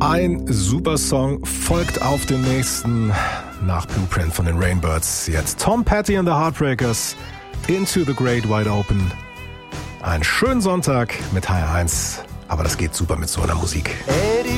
Ein super Song folgt auf den nächsten nach Blueprint von den Rainbirds. Jetzt Tom Petty and the Heartbreakers, Into the Great Wide Open. Einen schönen Sonntag mit HR1, aber das geht super mit so einer Musik. Eddie